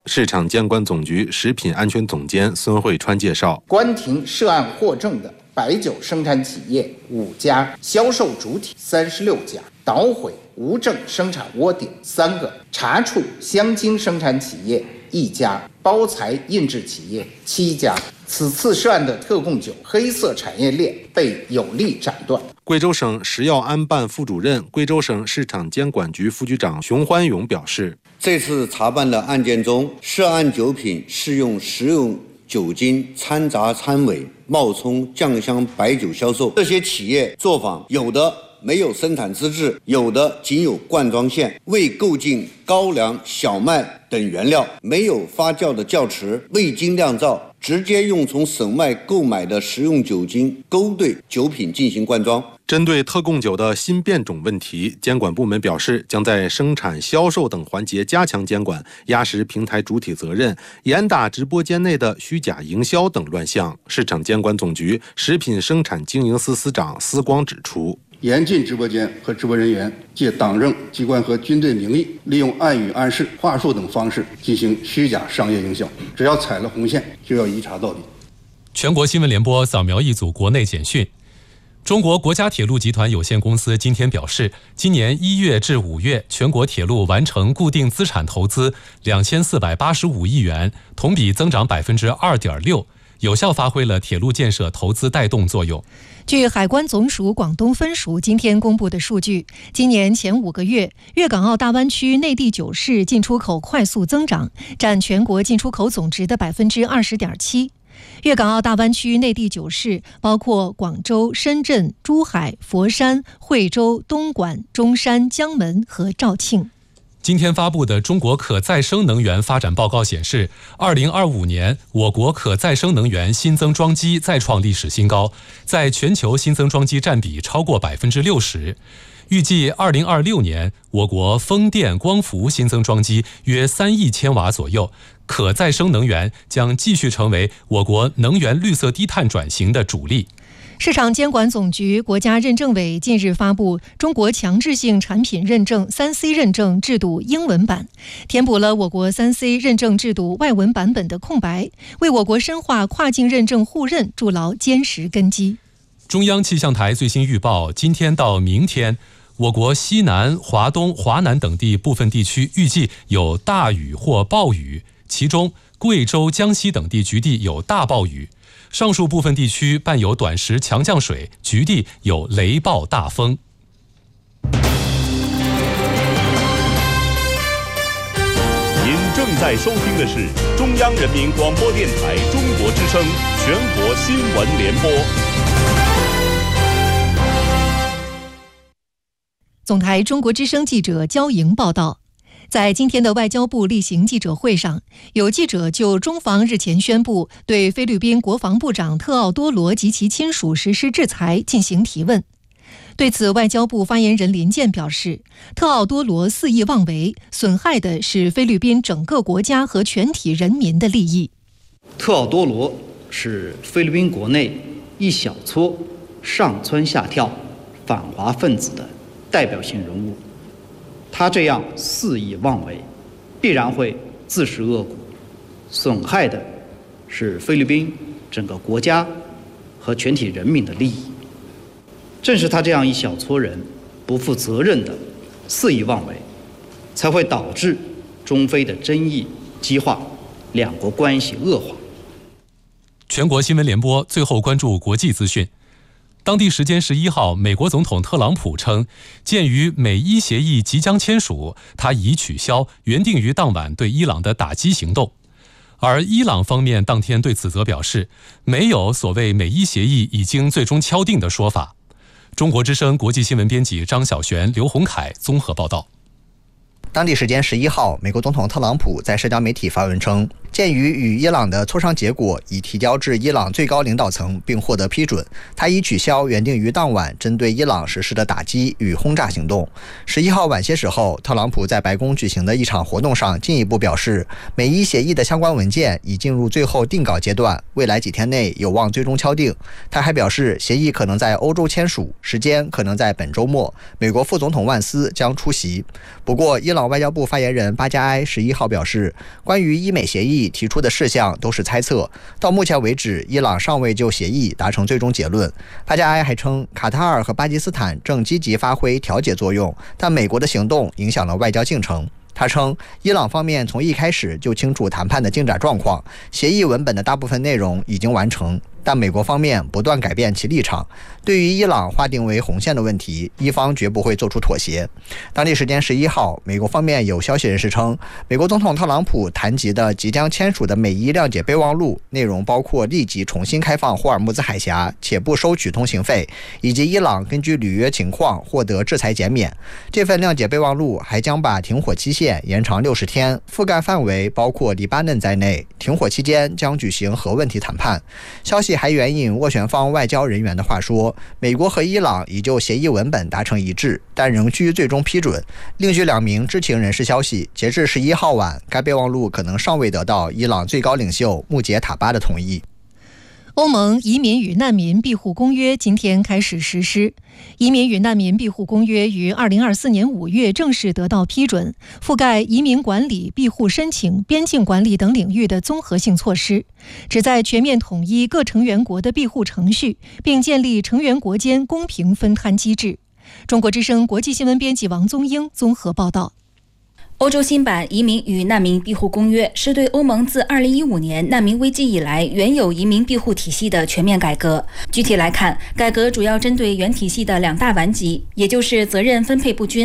市场监管总局食品安全总监孙慧川介绍， 关停涉案获证的白酒生产企业5家，销售主体36家，捣毁无证生产窝点3个，查处香精生产企业1家，包材印制企业7家。此次涉案的特供酒黑色产业链被有力斩断。 贵州省食药安办副主任、贵州省市场监管局副局长熊欢勇表示， 这次查办的案件中，涉案酒品是用食用酒精掺杂掺伪、冒充酱香白酒销售。这些企业作坊有的没有生产资质，有的仅有灌装线，未购进高粱、小麦等原料，没有发酵的窖池，未经酿造，直接用从省外购买的食用酒精勾兑酒品进行灌装。 针对特供酒的新变种问题，监管部门表示，将在生产、销售等环节加强监管，压实平台主体责任，严打直播间内的虚假营销等乱象。市场监管总局食品生产经营司司长司光指出， 严禁直播间和直播人员借党政机关和军队名义，利用暗语暗示、话术等方式进行虚假商业营销，只要踩了红线，就要一查到底。 全国新闻联播扫描一组国内简讯。中国国家铁路集团有限公司今天表示，今年1月至5月，全国铁路完成固定资产投资2485亿元，同比增长2.6%，有效发挥了铁路建设投资带动作用。 据海关总署广东分署今天公布的数据，今年前5个月，粤港澳大湾区内地9市进出口快速增长，占全国进出口总值的20.7%。粤港澳大湾区内地9市包括广州、深圳、珠海、佛山、惠州、东莞、中山、江门和肇庆。 今天发布的中国可再生能源发展报告显示，2025年我国可再生能源新增装机再创历史新高，在全球新增装机占比超过60%。预计2026年，我国风电、光伏新增装机约3亿千瓦左右，可再生能源将继续成为我国能源绿色低碳转型的主力。 市场监管总局国家认证委近日发布《中国强制性产品认证 3C 认证制度英文版》，填补了我国 3C 认证制度外文版本的空白，为我国深化跨境认证互认筑牢坚实根基。 中央气象台最新预报，今天到明天，我国西南、华东、华南等地部分地区预计有大雨或暴雨，其中贵州、江西等地局地有大暴雨，上述部分地区伴有短时强降水，局地有雷暴大风。 您正在收听的是中央人民广播电台中国之声全国新闻联播。 总台中国之声记者焦莹报道，在今天的外交部例行记者会上，有记者就中方日前宣布对菲律宾国防部长特奥多罗及其亲属实施制裁进行提问。对此，外交部发言人林健表示，特奥多罗肆意妄为，损害的是菲律宾整个国家和全体人民的利益。 特奥多罗是菲律宾国内一小撮上蹿下跳反华分子的代表性人物，他这样肆意妄为，必然会自食恶果，损害的是菲律宾整个国家和全体人民的利益。正是他这样一小撮人不负责任的肆意妄为，才会导致中菲的争议激化，两国关系恶化。 全国新闻联播最后关注国际资讯。当地时间11号，美国总统特朗普称，鉴于美伊协议即将签署，他已取消原定于当晚对伊朗的打击行动。而伊朗方面当天对此则表示，没有所谓美伊协议已经最终敲定的说法。中国之声国际新闻编辑张小璇、刘洪凯综合报道。 当地时间11号，美国总统特朗普在社交媒体发文称， 鉴于与伊朗的磋商结果已提交至伊朗最高领导层并获得批准，他已取消原定于当晚针对伊朗实施的打击与轰炸行动。11号晚些时候，特朗普在白宫举行的一场活动上进一步表示，美伊协议的相关文件已进入最后定稿阶段，未来几天内有望最终敲定。他还表示，协议可能在欧洲签署，时间可能在本周末，美国副总统万斯将出席。不过，伊朗外交部发言人巴加埃11号表示，关于伊美协议提出的事项都是猜测，到目前为止，伊朗尚未就协议达成最终结论。巴加埃还称，卡塔尔和巴基斯坦正积极发挥调解作用，但美国的行动影响了外交进程。他称，伊朗方面从一开始就清楚谈判的进展状况，协议文本的大部分内容已经完成，但美国方面不断改变其立场。对于伊朗划定为红线的问题，伊方绝不会做出妥协。当地时间11号，美国方面有消息人士称，美国总统特朗普谈及的即将签署的美伊谅解备忘录内容包括立即重新开放霍尔木兹海峡且不收取通行费，以及伊朗根据履约情况获得制裁减免。这份谅解备忘录还将把停火期限延长60天，覆盖范围包括黎巴嫩在内。停火期间将举行核问题谈判。消息还援引斡旋方外交人员的话说，美国和伊朗已就协议文本达成一致，但仍需最终批准。另据2名知情人士消息，截至11号晚，该备忘录可能尚未得到伊朗最高领袖穆杰塔巴的同意。 欧盟移民与难民庇护公约今天开始实施。移民与难民庇护公约于2024年5月正式得到批准，覆盖移民管理、庇护申请、边境管理等领域的综合性措施，旨在全面统一各成员国的庇护程序，并建立成员国间公平分摊机制。中国之声国际新闻编辑王宗英综合报道。 欧洲新版移民与难民庇护公约是对欧盟自2015年难民危机以来原有移民庇护体系的全面改革。具体来看，改革主要针对原体系的2大顽疾，也就是责任分配不均、